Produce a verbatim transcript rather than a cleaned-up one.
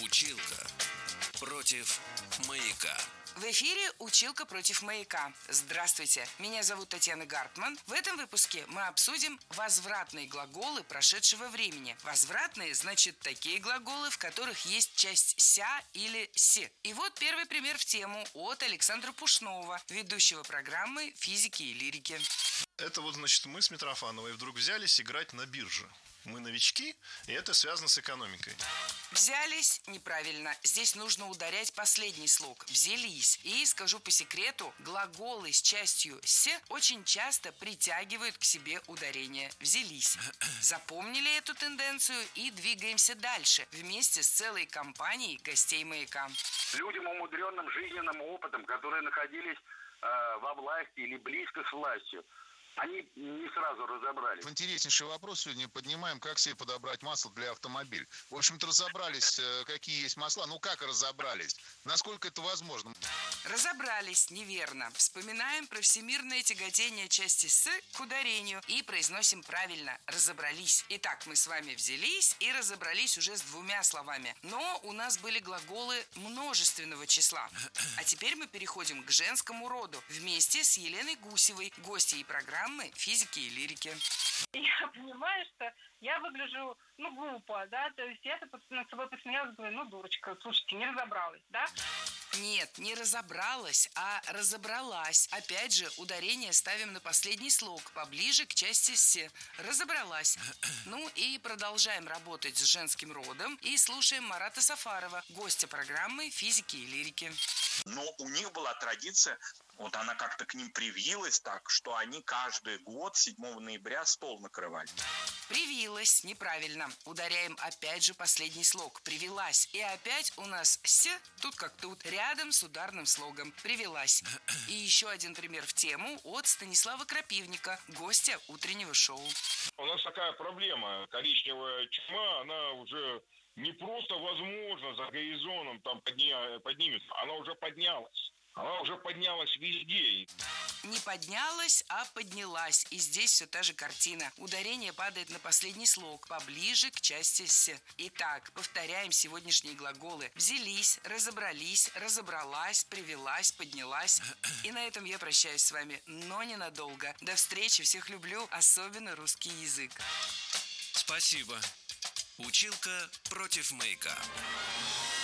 Училка против маяка. В эфире «Училка против маяка». Здравствуйте, меня зовут Татьяна Гартман. В этом выпуске мы обсудим возвратные глаголы прошедшего времени. Возвратные – значит такие глаголы, в которых есть часть «ся» или «се». И вот первый пример в тему от Александра Пушного, ведущего программы «Физики и лирики». Это вот, значит, мы с Митрофановой вдруг взялись играть на бирже. Мы новички, и это связано с экономикой. Взялись неправильно. Здесь нужно ударять последний слог. Взялись. И, скажу по секрету, глаголы с частью «с» очень часто притягивают к себе ударение. Взялись. Запомнили эту тенденцию и двигаемся дальше вместе с целой компанией гостей маяка. Людям, умудренным жизненным опытом, которые находились э, во власти или близко с властью, они не сразу разобрались. Интереснейший вопрос сегодня поднимаем, как себе подобрать масло для автомобиля. В общем-то, разобрались, какие есть масла. Ну, как разобрались? Насколько это возможно? Разобрались, неверно. Вспоминаем про всемирное тяготение части «с» к ударению и произносим правильно «разобрались». Итак, мы с вами взялись и разобрались уже с двумя словами. Но у нас были глаголы множественного числа. А теперь мы переходим к женскому роду вместе с Еленой Гусевой, гостьей программы «Физики и лирики». Я понимаю, что я выгляжу, ну, глупо, да, то есть я над собой посмеялась, говорю, ну, дурочка, слушайте, не разобралась, да? Нет, не разобралась, а разобралась. Опять же, ударение ставим на последний слог, поближе к части «с». Разобралась. Ну и продолжаем работать с женским родом и слушаем Марата Сафарова, гостя программы «Физики и лирики». Но у них была традиция, вот она как-то к ним привилась так, что они каждый год седьмого ноября стол накрывали. Привилась, неправильно. Ударяем опять же последний слог. Привелась. И опять у нас «с» тут как тут, рядом с ударным слогом. Привелась. И еще один пример в тему от Станислава Крапивника, гостя утреннего шоу. У нас такая проблема. Коричневая чума, она уже не просто возможно за горизонтом там подня... поднимется, она уже поднялась. Она уже поднялась везде. Не поднялась, а поднялась. И здесь все та же картина. Ударение падает на последний слог, поближе к части «с». Итак, повторяем сегодняшние глаголы. Взялись, разобрались, разобралась, привелась, поднялась. И на этом я прощаюсь с вами, но ненадолго. До встречи, всех люблю, особенно русский язык. Спасибо. Училка против маяка.